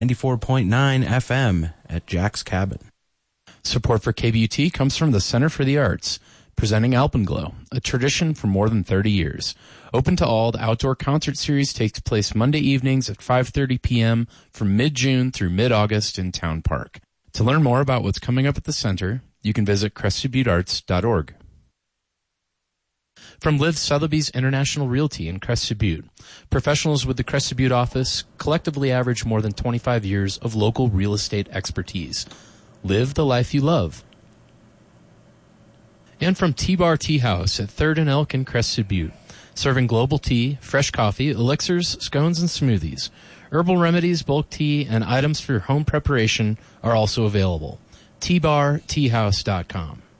94.9 FM at Jack's Cabin. Support for KBUT comes from the Center for the Arts, presenting Alpenglow, a tradition for more than 30 years. Open to all, the outdoor concert series takes place Monday evenings at 5:30 p.m. from mid-June through mid-August in Town Park. To learn more about what's coming up at the center, you can visit CrestedButteArts.org. From Liv Sotheby's International Realty in Crested Butte, professionals with the Crested Butte office collectively average more than 25 years of local real estate expertise. Live the life you love. And from T-Bar Tea House at 3rd and Elk in Crested Butte, serving global tea, fresh coffee, elixirs, scones, and smoothies. Herbal remedies, bulk tea, and items for your home preparation are also available. tbarteahouse.com.